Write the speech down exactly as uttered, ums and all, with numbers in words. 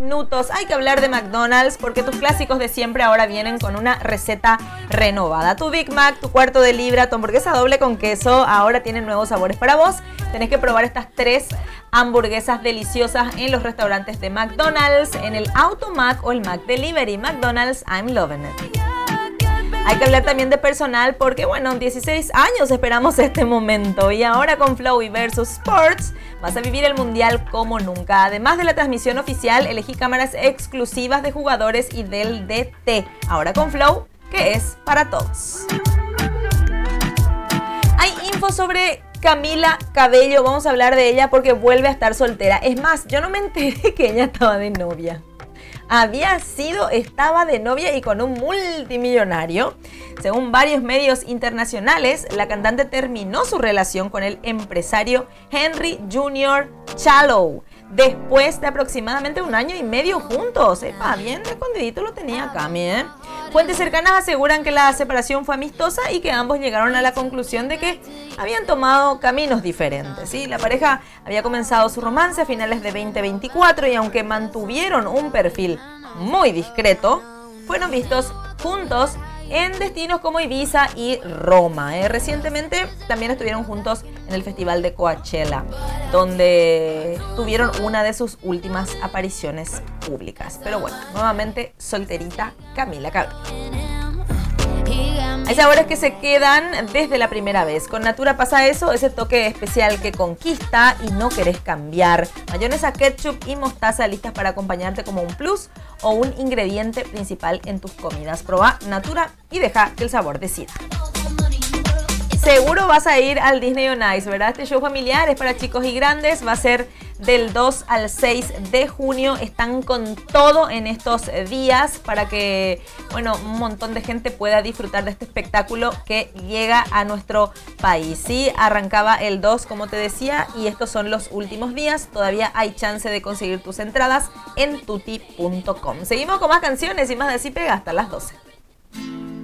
minutos. Hay que hablar de McDonald's porque tus clásicos de siempre ahora vienen con una receta renovada. Tu Big Mac, tu cuarto de libra, tu hamburguesa doble con queso, ahora tienen nuevos sabores para vos. Tenés que probar estas tres hamburguesas deliciosas en los restaurantes de McDonald's, en el Automac o el Mac Delivery. McDonald's, I'm loving it. Hay que hablar también de personal porque, bueno, dieciséis años esperamos este momento y ahora con Flow y Versus Sports vas a vivir el Mundial como nunca. Además de la transmisión oficial, elegí cámaras exclusivas de jugadores y del D T. Ahora con Flow, que es para todos. Hay info sobre Camila Cabello, vamos a hablar de ella porque vuelve a estar soltera. Es más, yo no me enteré que ella estaba de novia. Había sido, estaba de novia y con un multimillonario. Según varios medios internacionales, la cantante terminó su relación con el empresario Henry junior Challow después de aproximadamente un año y medio juntos. Epa, bien escondidito lo tenía Cami, ¿eh? Fuentes cercanas aseguran que la separación fue amistosa y que ambos llegaron a la conclusión de que habían tomado caminos diferentes, ¿sí? La pareja había comenzado su romance a finales de veinte veinticuatro y aunque mantuvieron un perfil muy discreto, fueron vistos juntos en destinos como Ibiza y Roma. ¿eh? Recientemente también estuvieron juntos en el Festival de Coachella, donde tuvieron una de sus últimas apariciones públicas. Pero bueno, nuevamente solterita Camila Cabello. Hay sabores que se quedan desde la primera vez. Con Natura pasa eso, ese toque especial que conquista y no querés cambiar. Mayonesa, ketchup y mostaza listas para acompañarte como un plus o un ingrediente principal en tus comidas. Probá Natura y deja que el sabor decida. Seguro vas a ir al Disney on Ice, ¿verdad? Este show familiar es para chicos y grandes. Va a ser del dos al seis de junio. Están con todo en estos días para que, bueno, un montón de gente pueda disfrutar de este espectáculo que llega a nuestro país. Sí, arrancaba el dos, como te decía, y estos son los últimos días. Todavía hay chance de conseguir tus entradas en tutti punto com. Seguimos con más canciones y más de Así Pega hasta las doce.